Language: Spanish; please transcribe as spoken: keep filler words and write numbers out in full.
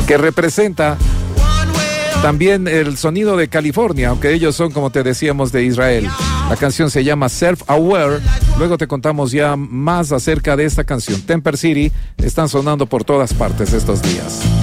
que representa también el sonido de California, aunque ellos son, como te decíamos, de Israel. La canción se llama Self Aware. Luego te contamos ya más acerca de esta canción. Temper City están sonando por todas partes estos días.